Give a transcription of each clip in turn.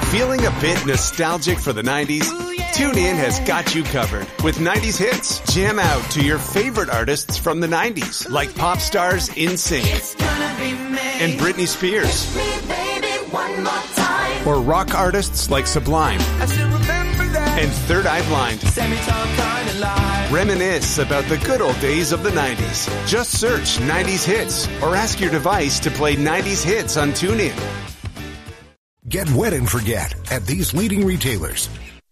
Feeling a bit nostalgic for the 90s? TuneIn has got you covered with 90s hits. Jam out to your favorite artists from the 90s, like pop stars NSYNC and Britney Spears. Or rock artists like Sublime and Third Eye Blind. Reminisce about the good old days of the 90s. Just search 90s hits or ask your device to play 90s hits on TuneIn. Get wet and forget at these leading retailers.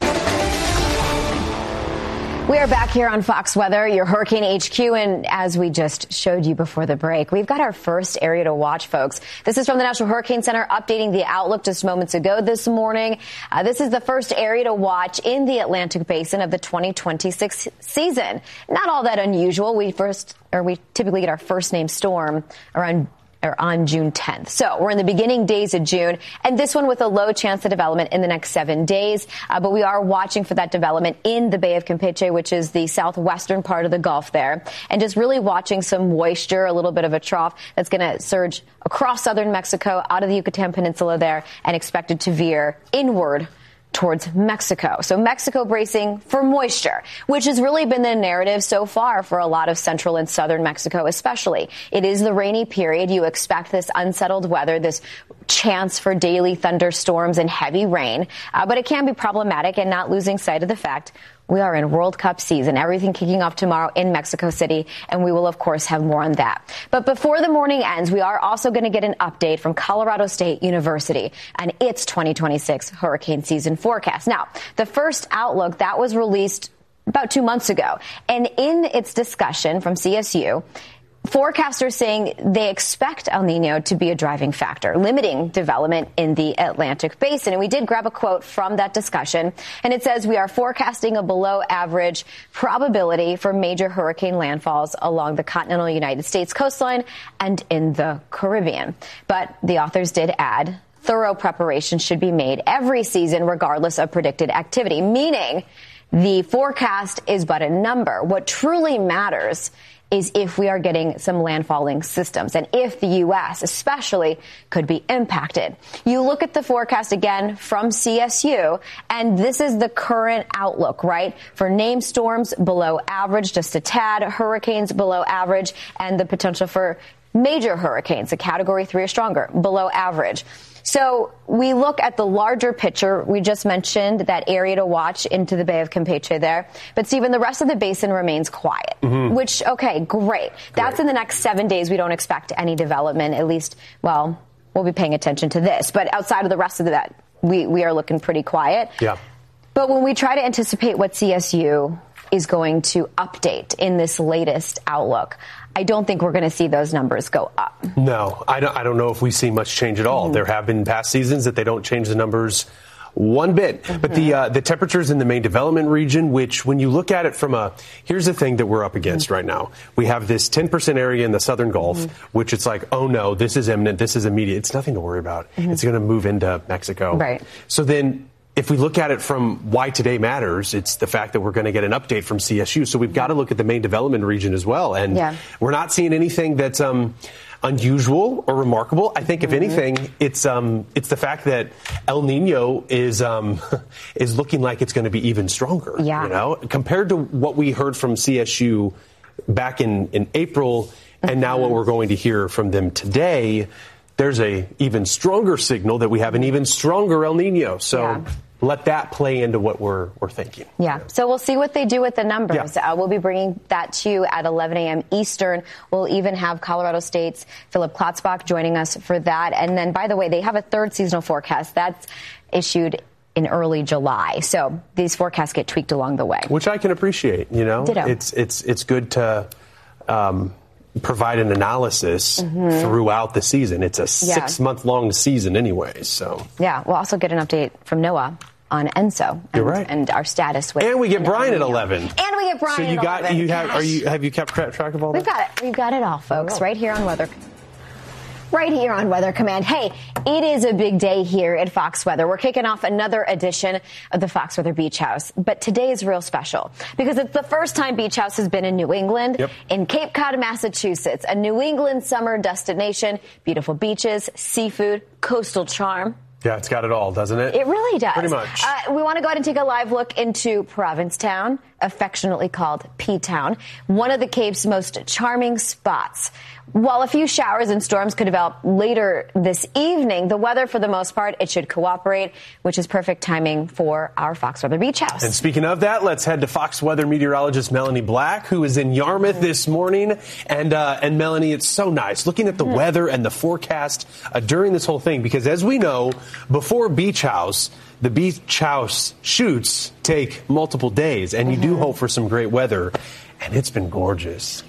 We are back here on Fox Weather, your Hurricane HQ, and as we just showed you before the break, we've got our first area to watch, folks. This is from the National Hurricane Center updating the outlook just moments ago this morning. This is the first area to watch in the Atlantic Basin of the 2026 season. Not all that unusual. We typically get our first named storm on June 10th. So we're in the beginning days of June, and this one with a low chance of development in the next 7 days. But we are watching for that development in the Bay of Campeche, which is the southwestern part of the Gulf there, and just really watching some moisture, a little bit of a trough that's going to surge across southern Mexico, out of the Yucatan Peninsula there, and expected to veer inward towards Mexico. So Mexico bracing for moisture, which has really been the narrative so far for a lot of central and southern Mexico especially. It is the rainy period. You expect this unsettled weather, this chance for daily thunderstorms and heavy rain, but it can be problematic, and not losing sight of the fact we are in World Cup season, everything kicking off tomorrow in Mexico City, and we will, of course, have more on that. But before the morning ends, we are also going to get an update from Colorado State University and its 2026 hurricane season forecast. Now, the first outlook that was released about 2 months ago, and in its discussion from CSU, forecasters saying they expect El Nino to be a driving factor, limiting development in the Atlantic Basin. And we did grab a quote from that discussion, and it says, "We are forecasting a below average probability for major hurricane landfalls along the continental United States coastline and in the Caribbean." But the authors did add, thorough preparation should be made every season regardless of predicted activity, meaning the forecast is but a number. What truly matters is if we are getting some landfalling systems and if the U.S. especially could be impacted. You look at the forecast again from CSU, and this is the current outlook, right? For named storms below average, just a tad, hurricanes below average, and the potential for major hurricanes, a category 3 or stronger, below average. So we look at the larger picture. We just mentioned that area to watch into the Bay of Campeche there. But, Stephen, the rest of the basin remains quiet, which, okay, great. That's in the next 7 days. We don't expect any development, at least, well, we'll be paying attention to this. But outside of the rest of that, we are looking pretty quiet. Yeah. But when we try to anticipate what CSU is going to update in this latest outlook, I don't think we're going to see those numbers go up. No, I don't know if we see much change at all. There have been past seasons that they don't change the numbers one bit. But the temperatures in the main development region, which when you look at it from here's the thing that we're up against right now. We have this 10% area in the southern Gulf, which it's like, oh no, this is imminent, this is immediate. It's nothing to worry about. It's going to move into Mexico. Right. So then, if we look at it from why today matters, it's the fact that we're going to get an update from CSU. So we've got to look at the main development region as well. And we're not seeing anything that's unusual or remarkable. I think, if anything, it's the fact that El Nino is looking like it's going to be even stronger. Yeah. You know, compared to what we heard from CSU back in April, and now what we're going to hear from them today. There's a even stronger signal that we have an even stronger El Nino. So let that play into what we're thinking. Yeah. So we'll see what they do with the numbers. Yeah. We'll be bringing that to you at 11 a.m. Eastern. We'll even have Colorado State's Philip Klotzbach joining us for that. And then, by the way, they have a third seasonal forecast that's issued in early July. So these forecasts get tweaked along the way. Which I can appreciate, you know. Ditto. It's good to provide an analysis throughout the season. It's a 6-month-long season anyway, so. Yeah, we'll also get an update from NOAA on ENSO and our status with. And we get Brian at 11. And we get Brian at 11. Have you kept track of all that? We've got it. We've got it all, folks, right here on Weather. Right here on Weather Command. Hey, it is a big day here at Fox Weather. We're kicking off another edition of the Fox Weather Beach House. But today is real special because it's the first time Beach House has been in New England, in Cape Cod, Massachusetts, a New England summer destination, beautiful beaches, seafood, coastal charm. Yeah, it's got it all, doesn't it? It really does. Pretty much. We want to go ahead and take a live look into Provincetown, affectionately called P-Town, one of the Cape's most charming spots. While a few showers and storms could develop later this evening, the weather, for the most part, it should cooperate, which is perfect timing for our Fox Weather Beach House. And speaking of that, let's head to Fox Weather meteorologist Melanie Black, who is in Yarmouth this morning. And Melanie, it's so nice looking at the weather and the forecast during this whole thing, because as we know, before Beach House, the Beach House shoots take multiple days, and you do hope for some great weather, and it's been gorgeous.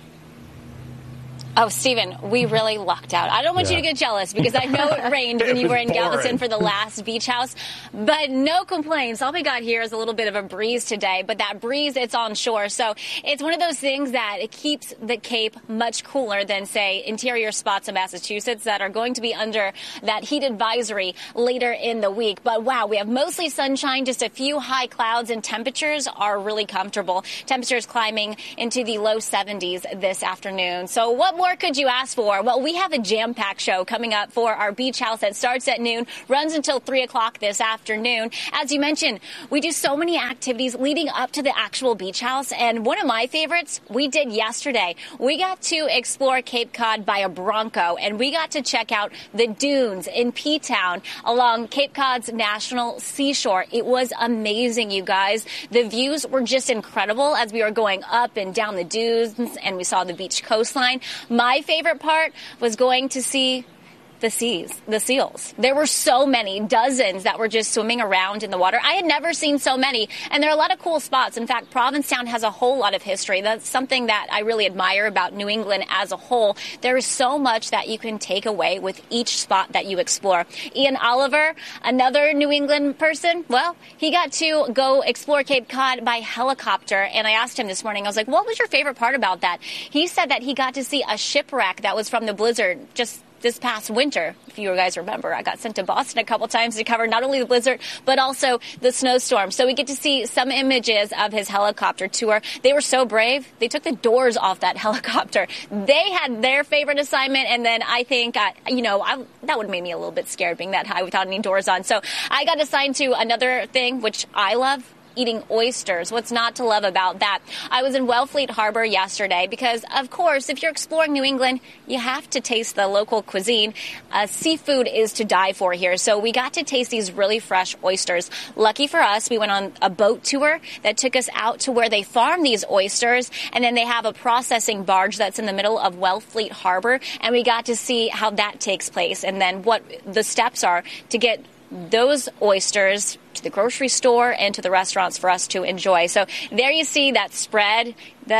Oh, Stephen, we really lucked out. I don't want you to get jealous because I know it rained when you were in Galveston for the last Beach House, but no complaints. All we got here is a little bit of a breeze today, but that breeze, it's on shore. So it's one of those things that it keeps the Cape much cooler than, say, interior spots in Massachusetts that are going to be under that heat advisory later in the week. But wow, we have mostly sunshine, just a few high clouds, and temperatures are really comfortable. Temperatures climbing into the low 70s this afternoon. So what more could you ask for? Well, we have a jam-packed show coming up for our Beach House that starts at noon, runs until 3 o'clock this afternoon. As you mentioned, we do so many activities leading up to the actual Beach House, and one of my favorites we did yesterday. We got to explore Cape Cod by a Bronco, and we got to check out the dunes in P-Town along Cape Cod's National Seashore. It was amazing, you guys. The views were just incredible as we were going up and down the dunes, and we saw the beach coastline. My favorite part was going to see the seals. There were so many, dozens that were just swimming around in the water. I had never seen so many, and there are a lot of cool spots. In fact, Provincetown has a whole lot of history. That's something that I really admire about New England as a whole. There is so much that you can take away with each spot that you explore. Ian Oliver, another New England person, well, he got to go explore Cape Cod by helicopter, and I asked him this morning, I was like, what was your favorite part about that? He said that he got to see a shipwreck that was from the blizzard just this past winter. If you guys remember, I got sent to Boston a couple times to cover not only the blizzard, but also the snowstorm. So we get to see some images of his helicopter tour. They were so brave. They took the doors off that helicopter. They had their favorite assignment, and then I think, that would have made me a little bit scared being that high without any doors on. So I got assigned to another thing, which I love, eating oysters. What's not to love about that? I was in Wellfleet Harbor yesterday because, of course, if you're exploring New England, you have to taste the local cuisine. Seafood is to die for here. So we got to taste these really fresh oysters. Lucky for us, we went on a boat tour that took us out to where they farm these oysters, and then they have a processing barge that's in the middle of Wellfleet Harbor, and we got to see how that takes place and then what the steps are to get those oysters to the grocery store and to the restaurants for us to enjoy. So there you see that spread.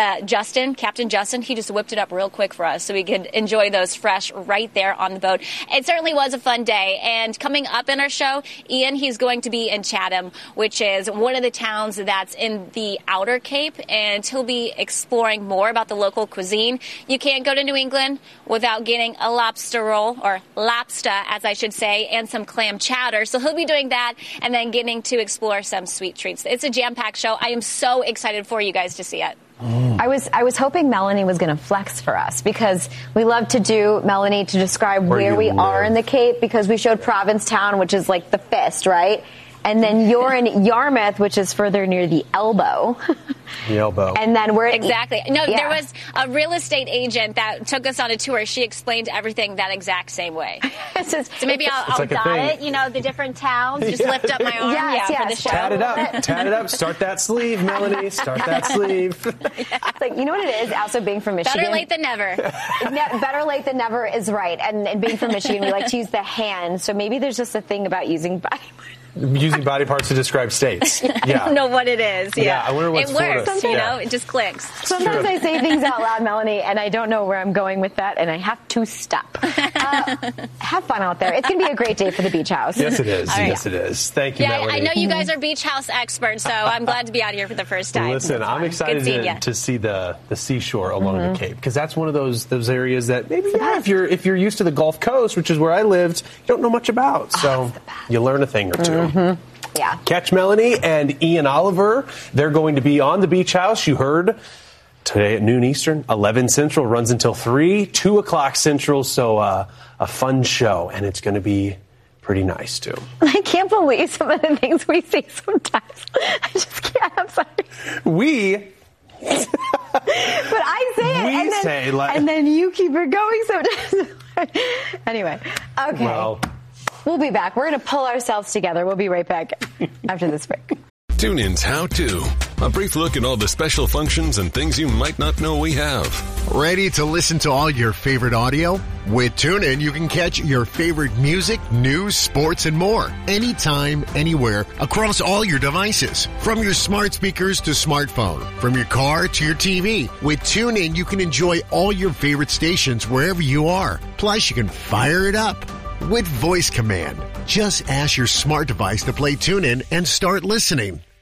Captain Justin, he just whipped it up real quick for us so we could enjoy those fresh right there on the boat. It certainly was a fun day. And coming up in our show, Ian, he's going to be in Chatham, which is one of the towns that's in the Outer Cape, and he'll be exploring more about the local cuisine. You can't go to New England without getting a lobster roll, or lobster, as I should say, and some clam chowder. So he'll be doing that and then getting to explore some sweet treats. It's a jam-packed show. I am so excited for you guys to see it. I was hoping Melanie was going to flex for us, because we love to do, Melanie, to describe where we are in the Cape, because we showed Provincetown, which is like the fist, right? And then you're in Yarmouth, which is further near the elbow. The elbow. And then we're... Exactly. No, There was a real estate agent that took us on a tour. She explained everything that exact same way. So maybe I'll like dot it, the different towns. Just lift up my arm for the show. Tat it up. Start that sleeve, Melanie. Start that sleeve. It's like, you know what it is? Also being from Michigan. Better late than never. Better late than never is right. And being from Michigan, we like to use the hand. So maybe there's just a thing about using body parts. Using body parts to describe states. I don't know what it is. Yeah, I wonder what's it works, it just clicks. Sometimes I say things out loud, Melanie, and I don't know where I'm going with that, and I have to stop. Have fun out there. It's going to be a great day for the Beach House. Yes, it is. Right. Yes, it is. Thank you, Melanie. I know you guys are Beach House experts, so I'm glad to be out here for the first time. Listen, I'm excited to see the seashore along the Cape, because that's one of those areas that maybe if you're used to the Gulf Coast, which is where I lived, you don't know much about. So you learn a thing or two. Yeah. Catch Melanie and Ian Oliver. They're going to be on the Beach House. You heard today at noon Eastern, 11 Central, runs until 2 o'clock Central. So a fun show, and it's going to be pretty nice too. I can't believe some of the things we say sometimes. I just can't. I'm sorry. But I say it, and then you keep it going sometimes. Anyway, okay. Well, we'll be back. We're going to pull ourselves together. We'll be right back after this break. TuneIn's How To. A brief look at all the special functions and things you might not know we have. Ready to listen to all your favorite audio? With TuneIn, you can catch your favorite music, news, sports, and more. Anytime, anywhere, across all your devices. From your smart speakers to smartphone. From your car to your TV. With TuneIn, you can enjoy all your favorite stations wherever you are. Plus, you can fire it up with voice command. Just ask your smart device to play TuneIn and start listening.